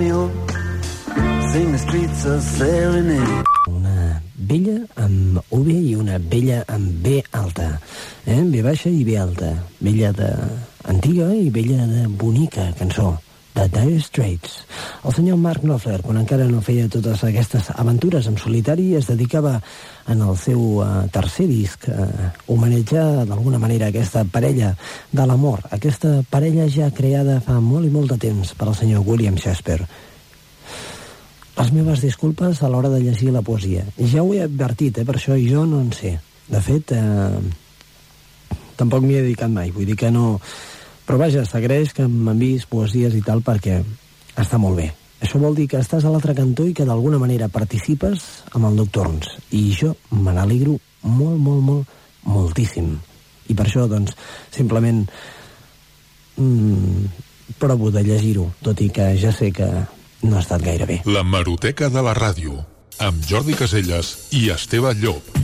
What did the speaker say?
Romeo, sing the streets a serenade. Una vella amb V i una vella amb B alta, B baixa i B alta, vella de antiga i vella de bonica cançó de Dire Straits. El senyor Mark Knopfler, quan encara no feia totes aquestes aventures en solitari, es dedicava en el seu tercer disc a homenatjar d'alguna manera aquesta parella de l'amor, aquesta parella ja creada fa molt i molt de temps per al senyor William Shakespeare. Les meves disculpes a l'hora de llegir la poesia. Ja ho he advertit, per això jo no en sé. De fet, tampoc m'hi he dedicat mai, vull dir que no... Però vaja, s'agraeix que m'enviïs poesies i tal perquè està molt bé. Això vol dir que estàs a l'altre cantó i que d'alguna manera participes amb el Nocturns. I jo me n'alegro moltíssim. I per això, doncs, simplement provo de llegir-ho, tot i que ja sé que no ha estat gaire bé. La Hemeroteca de la ràdio, amb Jordi Casellas i Esteve Llop.